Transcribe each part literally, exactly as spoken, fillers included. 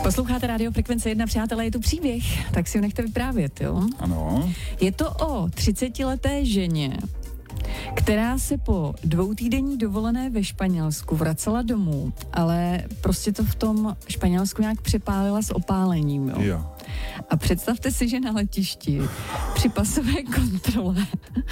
Posloucháte Rádio Frekvence jedna, přátelé, je tu příběh, tak si ho nechte vyprávět, jo? Ano. Je to o třicetileté ženě, která se po dvoutýdenní dovolené ve Španělsku vracela domů, ale prostě to v tom Španělsku nějak přepálila s opálením, jo? Jo. A představte si, že na letišti při pasové kontrole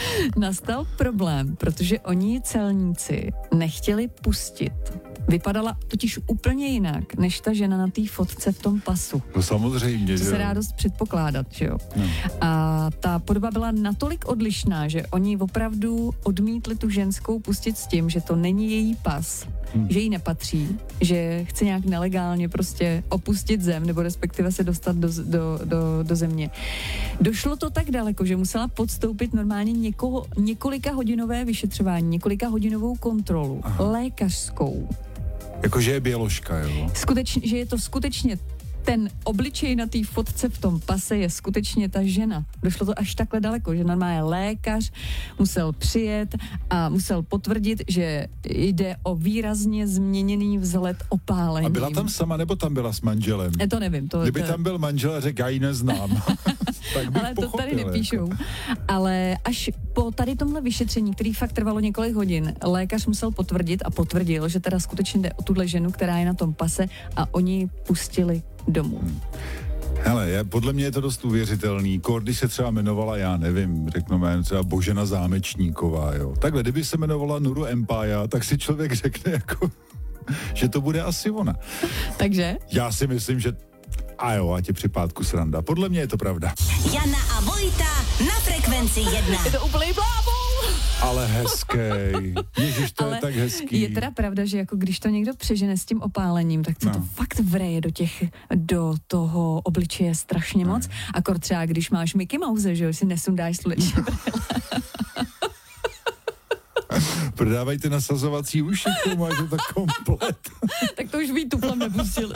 nastal problém, protože oni celníci nechtěli pustit. Vypadala totiž úplně jinak, než ta žena na té fotce v tom pasu. No samozřejmě, Co že se jo. dá dost předpokládat, že jo. No. A ta podoba byla natolik odlišná, že oni opravdu odmítli tu ženskou pustit s tím, že to není její pas, hmm. že jí nepatří, že chce nějak nelegálně prostě opustit zem, nebo respektive se dostat do, do, do, do země. Došlo to tak daleko, že musela podstoupit normálně něko, několika hodinové vyšetřování, několika hodinovou kontrolu, Aha. lékařskou. Jakože je běložka, jo. Skutečně, že je to skutečně ten obličej na té fotce v tom pase je skutečně ta žena. Došlo to až takhle daleko, že normálně lékař musel přijet a musel potvrdit, že jde o výrazně změněný vzhled opálením. A byla tam sama, nebo tam byla s manželem? E to nevím. To, Kdyby to... tam byl manžel a řekl, já ji neznám, tak bych Ale to pochopil, tady nepíšou. Jako. Ale až po tady tomhle vyšetření, který fakt trvalo několik hodin, lékař musel potvrdit a potvrdil, že teda skutečně jde o tuhle ženu, která je na tom pase a oni ji pustili domů. Hmm. Hele, je, podle mě je to dost uvěřitelný. Když se třeba jmenovala, já nevím, řeknu jméno třeba Božena Zámečníková, jo. Takhle, kdyby se jmenovala Nuru Empire, tak si člověk řekne jako, že to bude asi ona. Takže? Já si myslím, že a jo, a tě při pátku sranda. Podle mě je to pravda. Jana a Vojta na Frekvenci jedna. Je to úplný blábol. Ale hezkej. Ježiš, to Ale je tak hezký. Je teda pravda, že jako když to někdo přežene s tím opálením, tak to, no. to fakt vreje do těch, do toho obličeje strašně moc. No. Akor třeba, když máš Mickey Mouse, že jo, si nesundáš sluneční brýle. Prodávajte nasazovací uši k tomu, až je to komplet. Tak to už ví, tuplem nepustili.